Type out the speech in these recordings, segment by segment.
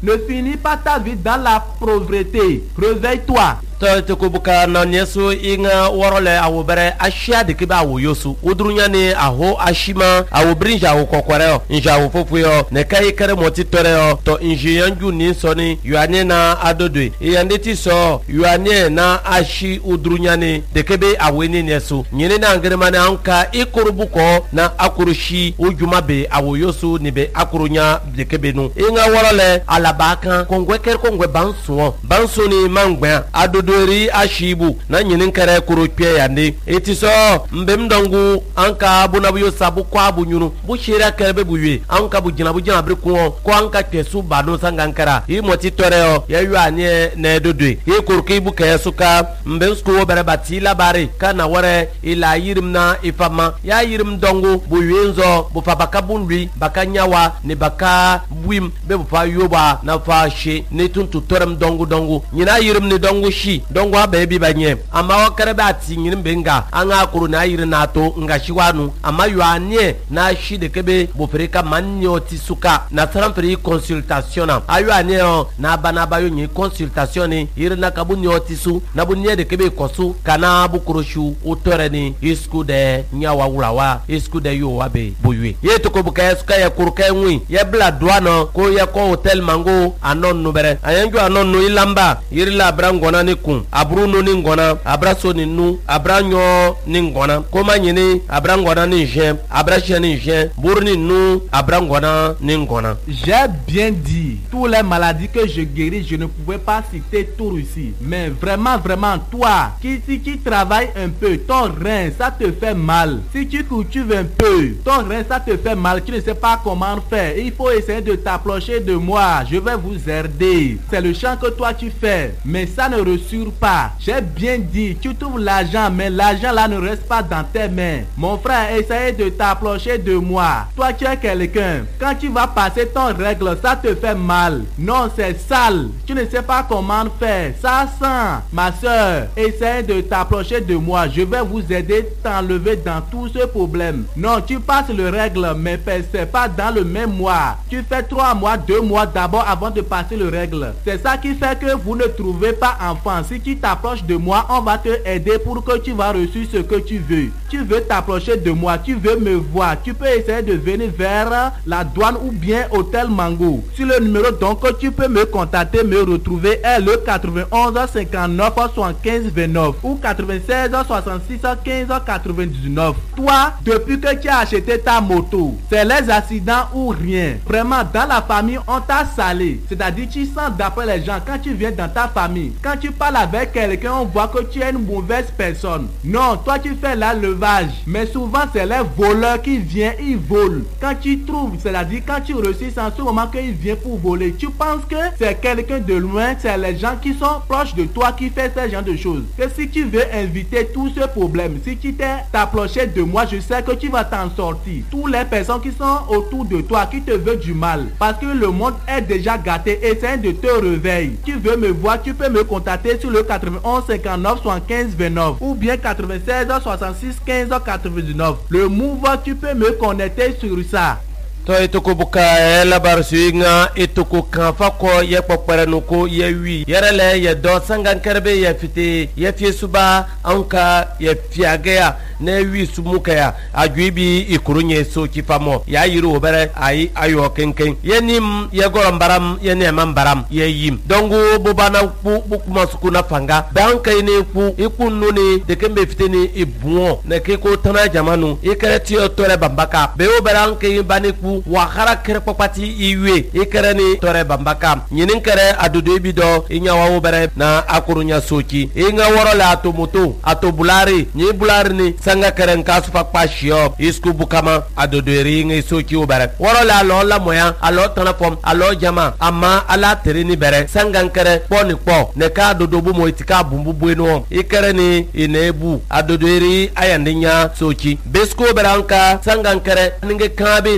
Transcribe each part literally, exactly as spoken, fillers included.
Ne finis pas ta vie dans la pauvreté. Réveille-toi. to ko buka na nyeso inga worole awobere ashia de kiba awoyosu udrunya ni aho ashima awobrinja awokokore nja awofofuyo ne kai kare moti toreo to injiyanju ni soni yuane na adodwe yandeti so yuane na ashi udrunya ni de kebe aweni nyeso nyine na ngrema na anka ikurubuko na akurushi ujuma be awoyosu ni be akurunya de kebe nu inga worole alabaka kongwe ker kongwe banso banso ni mangba adodo ri ashibu na nyinin kare kuro pye yande etiso mbem dongu anka bunabu yo sabu kwa bunyunu bu shira kerbe buye anka bu jina bu jina bre ko ko anka tesu bado sangankara i moti toreo ya yu anye na dodwe i kurki bu kayasuka mbem sko bere batila bare kana wore ila yirim na ifama ya yirim dongu bu yenzo bu fabaka bunwi bakanyawa ne baka buim be bu fa yoba na fa she ne tuntu torem dongu dongu nyina yirim ne dongu shi dongo baby banye ama wakare ba tingin benga anga kuru na yiri na to nga shiwanu ama yuanie na shi de kebe bo freka manyo tisuka na transferi consultation na ayuanie na bana bayo ni consultation ni yiri na kabunyo tisu na bunye de kebe kosu kana bukurushu utore ni isku de nyawa wulawa isku de yo wabe boywe yeto ko buka suka ya kuruka nwi ye bla douane ko ya ko hotel mango anon nubere ayanju anon no ilamba yiri la brangona ni kun abruno ni ngona abraso ni nu abranyo ni ngona koma nyini abrangona ni jem abrache ni jem burni nu abrangona ni ngona. J'ai bien dit toutes les maladies que je guéris, je ne pouvais pas citer tout ici, mais vraiment vraiment toi qui si qui travaille un peu, ton rein ça te fait mal, si tu cultives un peu, ton rein ça te fait mal, tu ne sais pas comment faire, il faut essayer de t'approcher de moi, je vais vous aider. C'est le chant que toi tu fais, mais ça ne rassure pas. J'ai bien dit, tu trouves l'argent, mais l'argent là ne reste pas dans tes mains. Mon frère, essaye de t'approcher de moi. Toi, tu es quelqu'un. Quand tu vas passer ton règle, ça te fait mal. Non, c'est sale. Tu ne sais pas comment faire. Ça sent. Ma soeur, essaye de t'approcher de moi. Je vais vous aider à t'enlever dans tout ce problème. Non, tu passes le règle, mais c'est pas dans le même mois. Tu fais trois mois, deux mois d'abord avant de passer le règle. C'est ça qui fait que vous ne trouvez pas enfant. Si tu t'approches de moi, on va te aider pour que tu vas reçu ce que tu veux. Tu veux t'approcher de moi, tu veux me voir, tu peux essayer de venir vers la douane ou bien Hôtel Mango. Sur le numéro donc tu peux me contacter, me retrouver est le quatre-vingt-onze cinquante-neuf soixante-quinze vingt-neuf ou quatre-vingt-seize soixante-six quinze quatre-vingt-dix-neuf. Toi, depuis que tu as acheté ta moto, c'est les accidents ou rien. Vraiment, dans la famille, on t'a salé. C'est-à-dire, tu sens d'après les gens, quand tu viens dans ta famille, quand tu parles avec quelqu'un, on voit que tu es une mauvaise personne. Non, toi tu fais la levage. Mais souvent c'est les voleurs qui viennent, ils volent. Quand tu trouves, c'est-à-dire quand tu réussis en ce moment qu'il vient pour voler, tu penses que c'est quelqu'un de loin, c'est les gens qui sont proches de toi qui font ce genre de choses. Que si tu veux inviter tout ce problème, si tu t'es approché de moi, je sais que tu vas t'en sortir. Toutes les personnes qui sont autour de toi, qui te veulent du mal, parce que le monde est déjà gâté, essaie de te réveiller. Tu veux me voir, tu peux me contacter sur le quatre-vingt-onze cinquante-neuf soixante-quinze vingt-neuf ou bien quatre-vingt-seize soixante-six quinze quatre-vingt-dix-neuf. Le mouvement, tu peux me connecter sur ça. To etoko buka la barsuinga etoko kanfa ko ye popere nuko ye wi yerele ye do sangan kerbe ye fiti ye fiesuba anka ye fiagea ne wi sumuka ya adwibi ikurunye so kifamo ya yiru obere ai ayo kenken ye nim ye gorambaram ye ne mambaram ye yim dongu bubana bu bukuma sukuna fanga banka ine ku ikunu ni de kembe fitini ibuo ne ke ko tana jamanu ikereti otore bambaka be oberan ke bani ku wakara kere popati iwe ikereni tore bambaka nyinin kere adudu bido inyawa obere na akurunya soki inga worola atomoto atobulari nyi bulari ni sanga kere nkasu pakpashio isku bukama adudu ringa soki obere worola lo la moya alo tanafom alo jama ama ala terini bere sanga kere poni po ne ka adudu bu moitika bumbu bueno ikereni inebu adudu ri ayandinya soki besko beranka sanga kere ninge kabe ne kere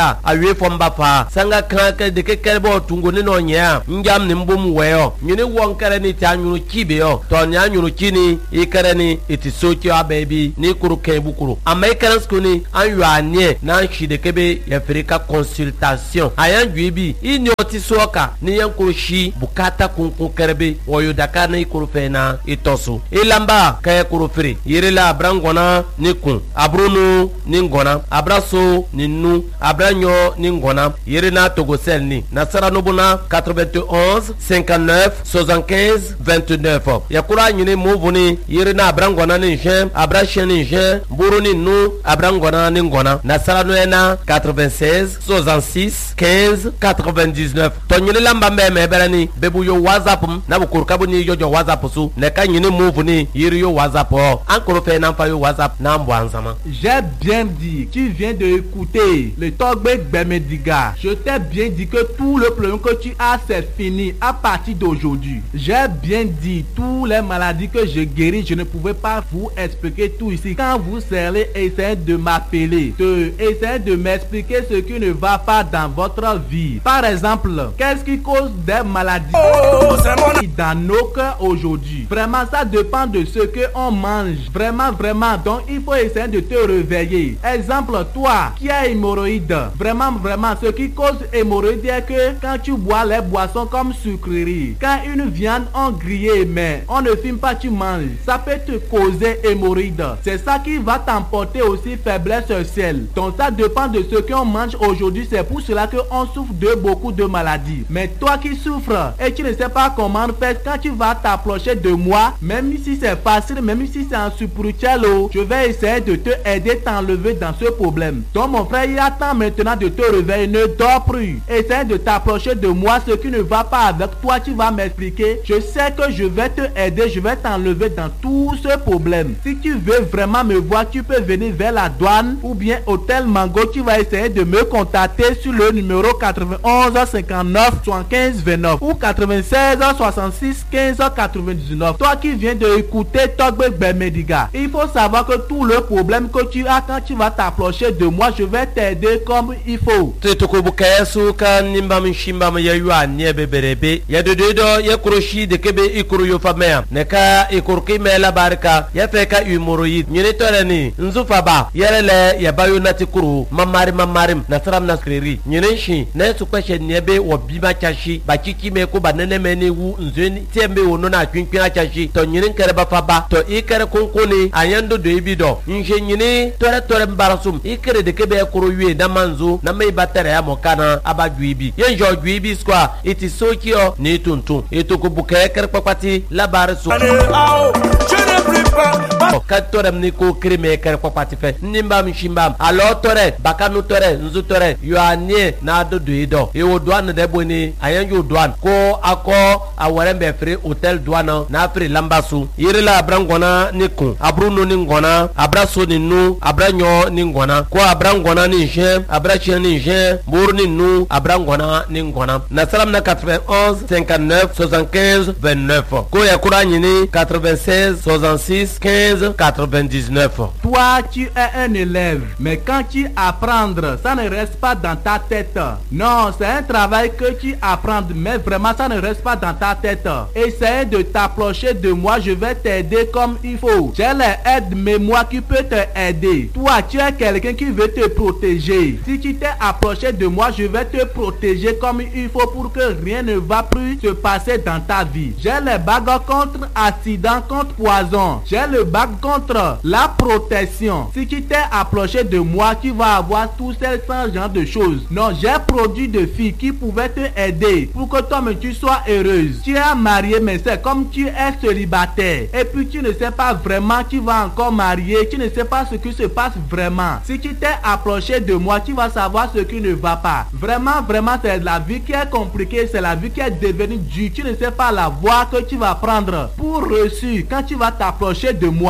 ya awe fomba fa sanga kan ka de ke kerbo tungo ni no nya njam ni mbum weyo nyini won kare ni ta nyuru kibe yo to nya nyuru kini i kare ni iti soki abebi ni kuru ke bukuru amay kare skuni an yu anye na shi de kebe ya frika consultation ayan juibi i nyoti soka ni yan kuru shi bukata kunkun kerbe oyo daka ni kuru fena itosu ilamba kay kuru fri yirila abrangona ni kun abrunu ni ngona abraso ni nu abranyo ni ngona yirina togosel ni nasara nobuna quatre-vingt-onze cinquante-neuf soixante-quinze vingt-neuf yakura nyini muvuni yirina abrangona ni jen abrashen ni jen buruni nu abrangona ni ngona nasara noena quatre-vingt-seize soixante-six quinze quatre-vingt-dix-neuf to nyini lamba mbeme berani bebu yo whatsapp na bukur kabuni yo jo whatsapp su ne ka nyini muvuni yiri yo whatsapp encore fait nan fa yo whatsapp na mbwanzama. J'ai bien dit, tu viens de écouter le Togbe Gbemediga. Je t'ai bien dit que tout le problème que tu as c'est fini à partir d'aujourd'hui. J'ai bien dit tous les maladies que je guéris, je ne pouvais pas vous expliquer tout ici. Quand vous serez essayez de m'appeler, de essayer de m'expliquer ce qui ne va pas dans votre vie. Par exemple, qu'est-ce qui cause des maladies oh, dans nos cœurs aujourd'hui? Vraiment, ça dépend de ce que on mange. Vraiment, vraiment. Donc, il faut essayer de te réveiller. Exemple, toi qui as hémorroïde, vraiment, vraiment, ce qui cause hémorroïde est que quand tu bois les boissons comme sucreries, quand une viande on grillée, mais on ne filme pas, tu manges, ça peut te causer hémorroïde. C'est ça qui va t'emporter aussi faiblesse sexuelle. Donc, ça dépend de ce qu'on mange aujourd'hui. C'est pour cela qu'on souffre de beaucoup de maladies. Mais toi qui souffres et tu ne sais pas comment faire, quand tu vas t'approcher de moi, même si c'est facile, même si c'est un spirituel, je vais essayer de te aider, t'enlever dans ce problème. Donc mon frère, il attend maintenant de te réveiller, ne dors plus. Essaye de t'approcher de moi, ce qui ne va pas avec toi, tu vas m'expliquer. Je sais que je vais te aider, je vais t'enlever dans tout ce problème. Si tu veux vraiment me voir, tu peux venir vers la douane ou bien Hôtel Mango, tu vas essayer de me contacter sur le numéro quatre-vingt-onze cinquante-neuf soixante-quinze vingt-neuf ou quatre-vingt-seize soixante-six quinze quatre-vingt-dix-neuf. Toi qui viens de écouter Togbe Gbemediga, il faut savoir que tout le problème que tu as quand tu vas t'approcher de moi, je vais t'aider comme il faut. Tutukubukayesu kan nimba mshimba mayayu anye beberebe ya dodo ya kuroshi de kebe ikuru yo famea neka ikurki mela barka ya feka humoroid nyene torani nzufa ba yerele ya bayo natikuru mamari mamari na saram na skreri nyene shi na su kweshe niebe wo biba chashi ba kiki me ko banene meni wu nzeni tembe wono na twinkwin achashi to nyene kere ba faba to ikere konkoni ayando do ibido nje nyene tore tore mbarasum ikere de kebe kuru wi na manzo na me batere ya mokana abajuibi yenjo juibi skwa iti sokio ni tuntu itukubuka kere papati la barso katorem ni ko krime kere papati fe nimba mshimba alo tore bakanu tore nzu tore yoanie na do duido e o douane de boni ayanjo douane ko ako awarembe free hotel douane na free lambasu yirila abrangona ni kun abruno ni ngona abraso ni nu abranyo ni ngona ko abrangona ni je abrache ni je bur ni nu abrangona ni ngona na salam na quatre-vingt-onze cinquante-neuf soixante-quinze vingt-neuf ko ya kurani ni quatre-vingt-seize soixante-six quinze quatre-vingt-dix-neuf. Toi tu es un élève, mais quand tu apprends, ça ne reste pas dans ta tête. Non, c'est un travail que tu apprends, mais vraiment ça ne reste pas dans ta tête. Essaye de t'approcher de moi, je vais t'aider comme il faut. J'ai les aides mémoire qui peut te aider. Toi, tu es quelqu'un qui veut te protéger. Si tu t'es approché de moi, je vais te protéger comme il faut pour que rien ne va plus se passer dans ta vie. J'ai les bagues contre accident, contre poison. J'ai le bague contre la protection. Si tu t'es approché de moi, tu vas avoir tous ces genre de choses. Non, j'ai produit de filles qui pouvaient te aider pour que toi-même tu sois heureuse. Tu es marié, mais c'est comme tu es célibataire. Et puis tu ne sais pas vraiment, tu vas encore marier, tu ne sais pas ce qui se passe vraiment. Si tu t'es approché de moi, tu vas savoir ce qui ne va pas. Vraiment, vraiment, c'est la vie qui est compliquée, c'est la vie qui est devenue dure. Tu ne sais pas la voie que tu vas prendre pour reçu quand tu vas t'approcher de moi.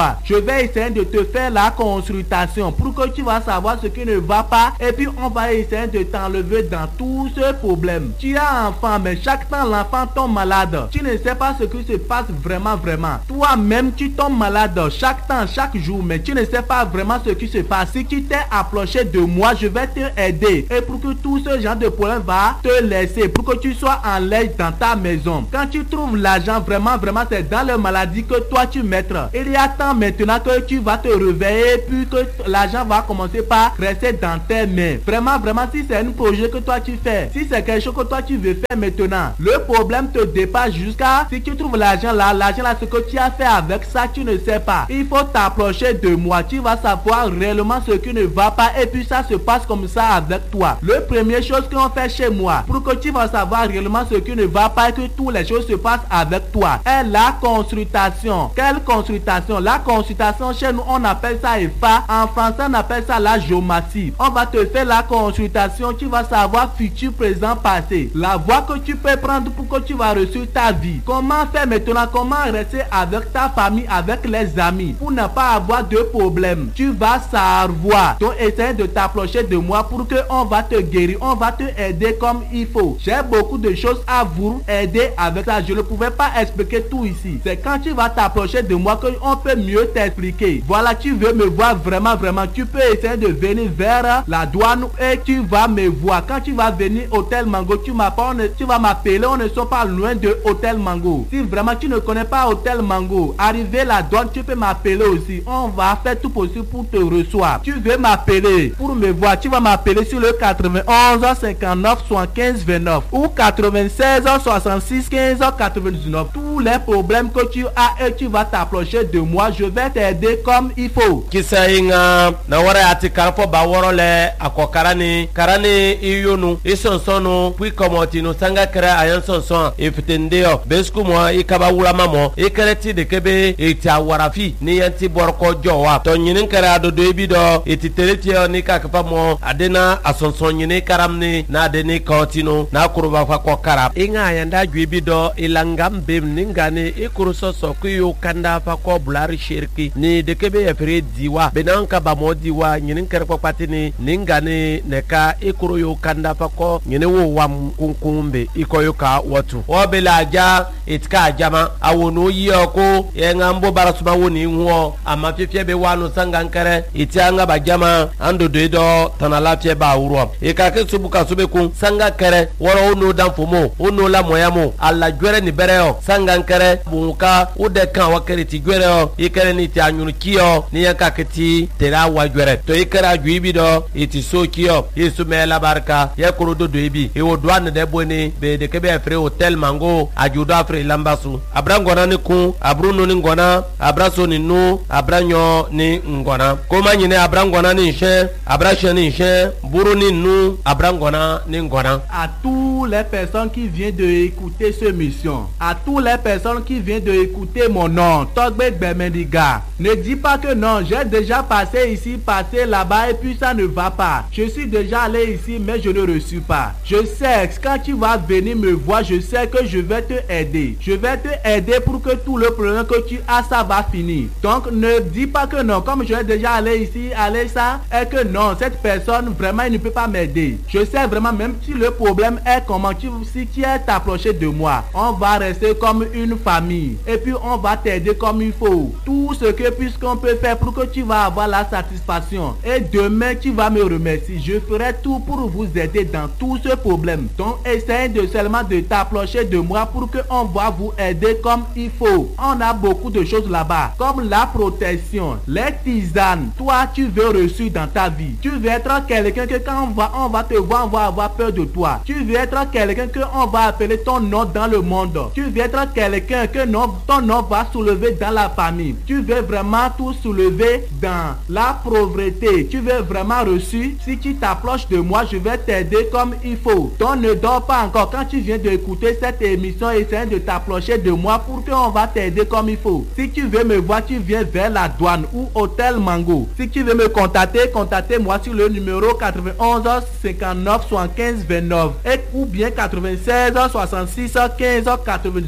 moi. Je vais essayer de te faire la consultation pour que tu vas savoir ce qui ne va pas et puis on va essayer de t'enlever dans tout ce problème. Tu as un enfant, mais chaque temps l'enfant tombe malade. Tu ne sais pas ce qui se passe vraiment, vraiment. Toi-même, tu tombes malade chaque temps, chaque jour, mais tu ne sais pas vraiment ce qui se passe. Si tu t'es approché de moi, je vais te aider. Et pour que tout ce genre de problème va te laisser, pour que tu sois en l'aise dans ta maison. Quand tu trouves l'argent, vraiment, vraiment, c'est dans la maladie que toi tu mettras. Il y a temps maintenant que tu vas te réveiller, puis que l'argent va commencer par rester dans tes mains. Vraiment, vraiment, si c'est un projet que toi tu fais, si c'est quelque chose que toi tu veux faire maintenant, le problème te dépasse jusqu'à si tu trouves l'argent là, l'argent là, ce que tu as fait avec ça, tu ne sais pas. Il faut t'approcher de moi, tu vas savoir réellement ce qui ne va pas et puis ça se passe comme ça avec toi. Le première chose qu'on fait chez moi, pour que tu vas savoir réellement ce qui ne va pas et que toutes les choses se passent avec toi, est la consultation. Quelle consultation? La consultation chez nous, on appelle ça E F A. En français, on appelle ça la géomatie. On va te faire la consultation, tu vas savoir futur, présent, passé. La voie que tu peux prendre pour que tu vas réussir ta vie. Comment faire maintenant? Comment rester avec ta famille, avec les amis, pour ne pas avoir de problème? Tu vas savoir. Donc, essaye de t'approcher de moi pour que on va te guérir, on va te aider comme il faut. J'ai beaucoup de choses à vous aider avec ça. Je ne pouvais pas expliquer tout ici. C'est quand tu vas t'approcher de moi qu'on peut mieux t'expliquer. Voilà, tu veux me voir vraiment, vraiment. Tu peux essayer de venir vers la douane et tu vas me voir. Quand tu vas venir au Hôtel Mango, tu m'appelles, tu vas m'appeler. On ne sont pas loin de Hôtel Mango. Si vraiment tu ne connais pas Hôtel Mango, arriver la douane, tu peux m'appeler aussi. On va faire tout possible pour te recevoir. Tu veux m'appeler pour me voir, tu vas m'appeler sur le quatre-vingt-onze cinquante-neuf soixante-quinze vingt-neuf ou quatre-vingt-seize soixante-six quinze quatre-vingt-dix-neuf. Tous les problèmes que tu as et tu vas t'approcher de moi, je vais t'aider comme il faut. Kisa inga na wara ati karfo ba woro le akokarani karani iyonu isonsono pui komotino sanga kra ayan sonson ifitendeo besku mo ikaba wula mamo ikreti de kebe eti awarafi ni yanti borko jowa to nyinin kara do do ebido eti teleti ni kakapa mo adena asonson nyini karamni na adeni kontino na kuruba fa kokara inga yanda gwebido ilangam bem ningane ikuruso sokuyo kanda fa ko bulari shirki ni de kebe efre diwa benanka ba mo diwa nyinin kara patini ningane neka ikuru yo kanda fa ko nyine wo wam kunkumbe ikoyo ka watu obela ja itka jama awono yiyoko yengambo barasuma woni huo amafefie be wanu sangankere itianga ba jama ando dedo tanala fie ba wuro ikake subuka subeku sanga kere woro ono danfomo ono la moyamo alla gwere ni bereo sangankere bunka ude kan wakere ti gwere o ikere ni ti anyunu kiyo ni yanka kiti tera wa gwere to ikere agwibi do iti so kiyo yesu mela barka ye kurudo do ebi e wodwan de boni be de kebe afre Hôtel Mango ajudo afre lambasu abrangona ni kun abruno ni ngona abraso ni nu abranyo ni ngona koma nyine abrangona ni nche abrashe ni nche buru ni nu abrangona ni ngona. À tous les personnes qui viennent de écouter ce mission, à tous les personnes qui viennent de écouter mon nom, Togbe Bemendiga, ne dis pas que non, j'ai déjà passé ici, passé là-bas et puis ça ne va pas. Je suis déjà allé ici mais je ne reçus pas. Je sais que quand tu vas venir me voir, je sais que je vais te aider. Je vais te aider pour que tout le problème que tu as, ça va finir. Donc ne dis pas que non, comme je suis déjà allé ici, allé ça, et que non, cette personne vraiment il ne peut pas m'aider. Je sais vraiment, même si le problème est comment tu, si tu es approché de moi, on va rester comme une famille et puis on va t'aider comme il faut. Tout ce que puisqu'on peut faire pour que tu vas avoir la satisfaction et demain tu vas me remercier. Je ferai tout pour vous aider dans tout ce problème. Donc essaye de seulement de t'approcher de moi pour que on va vous aider comme il faut. On a beaucoup de choses là-bas comme la protection, les tisanes. Toi tu veux reçu dans ta vie. Tu veux être quelqu'un que quand on va, on va te voir, on va avoir peur de toi. Tu veux être quelqu'un que on va appeler ton nom dans le monde. Tu veux être quelqu'un que non, ton nom va soulever dans la famille. Tu veux vraiment tout soulever dans la pauvreté. Tu veux vraiment reçu. Si tu t'approches de moi, je vais t'aider comme il faut. Donc ne dors pas encore. Quand tu viens d'écouter cette émission, essaye de t'approcher de moi pour qu'on va t'aider comme il faut. Si tu veux me voir, tu viens vers la douane ou Hôtel Mango. Si tu veux me contacter, contactez-moi sur le numéro quatre-vingt-onze cinquante-neuf soixante-quinze vingt-neuf et ou bien quatre-vingt-seize soixante-six quinze quatre-vingt-dix-neuf.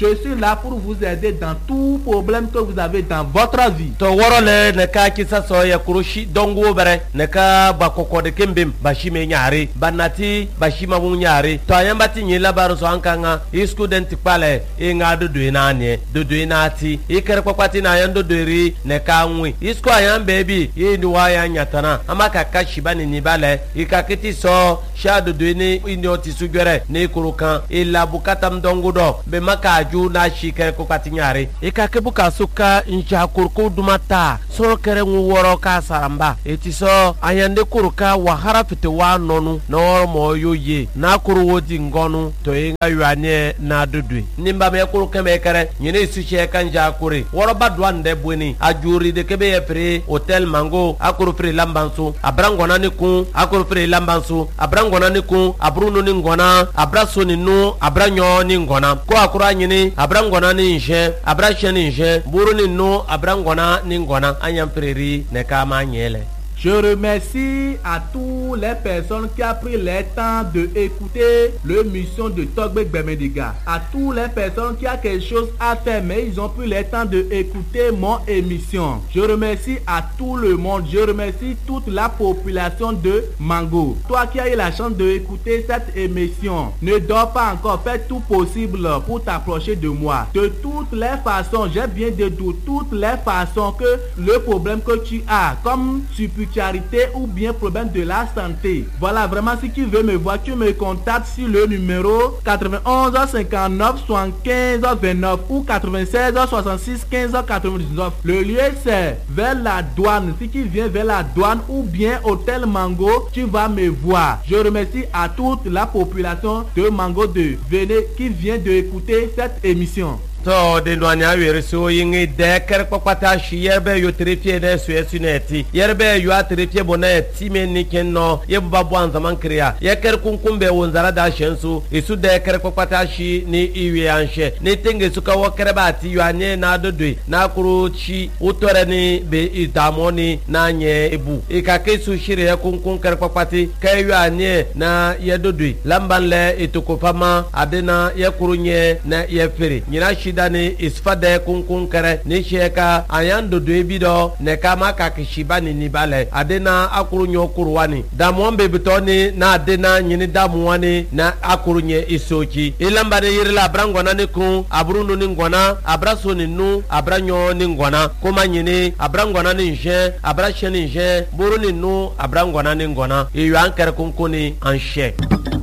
Je suis là pour vous aider dans tout problème que vous avez dans votre vie. To worole ne ka kisa so ya kurushi dongo bere ne ka ba kokode kembem bashime nyaare banati bashima bu nyaare to ayambati nyi labaru so ankanga student pale e nga do do na ane do do na ati e kere kwakwati na yando dori ne ka nwi isko ayam baby e ni wa ya nyatana amaka kashiba ni nibale e ka kiti so sha do do ni indi oti sugere ne kurukan e la bukata mdongo do be maka aju na shi kere kwakwati nyaare e ka kebuka suka nja kurko dumata so kere nwu woro ka saramba eti so ayande kuruka wahara fite wa nonu na woro mo yoye na kuru wodi ngonu to inga yuane na dudui nimba me kuruka me kere nyine suche kanja kure woro badwa nde bweni ajuri de kebe yepre hotel mango akuru fre lambansu abrangona ni kun akuru fre lambansu abrangona ni kun abruno ni ngona abraso ni nu abranyo ni ngona ko akura nyine abrangona ni nje abrashe ni nje buru ni nu abrangona ni ngona anyam freri ne kama nyele. Je remercie à toutes les personnes qui ont pris le temps de écouter l'émission de Togbe Gbemediga. À toutes les personnes qui ont quelque chose à faire, mais ils ont pris le temps de écouter mon émission. Je remercie à tout le monde. Je remercie toute la population de Mango. Toi qui as eu la chance d'écouter cette émission, ne dors pas encore. Fais tout possible pour t'approcher de moi. De toutes les façons, j'ai bien de toutes les façons que le problème que tu as, comme tu peux charité ou bien problème de la santé. Voilà, vraiment, si tu veux me voir, tu me contactes sur le numéro quatre-vingt-onze cinquante-neuf soixante-quinze vingt-neuf ou quatre-vingt-seize soixante-six quinze quatre-vingt-dix-neuf. Le lieu, c'est vers la douane. Si tu viens vers la douane ou bien Hôtel Mango, tu vas me voir. Je remercie à toute la population de Mango de Véné qui vient d'écouter cette émission. To de noanya were so yingi de ker kwakwata shi yerbe yo trefie de so esuneti yerbe yo atrefie bona time ni kenno yebba bo anzaman kriya ye ker kunkumbe wonzara da shensu isu de ker kwakwata shi ni iwe anshe ni tenge suka wo ker ba ti yo anye na dodwe na kuru chi utore ni be itamoni na nye ebu ikake su shire ye kunkun ker kwakwati kay yo anye na ye dodwe lambanle itokofama adena ye kuru nye na ye fere nyina shi dani isfade kunkun kere ni sheka ayando dwebido ne kama kakishiba ni nibale adena akuru nyokuru wani damwombe bitoni na adena nyini damuwani na akuru nye isochi ilamba ne yirila abrangona ni kun abrunu ni ngona abraso ni nu abranyo ni ngona kuma nyini abrangona ni nje abrashe ni nje buru ni nu abrangona ni ngona iyo ankere kunkuni anshe.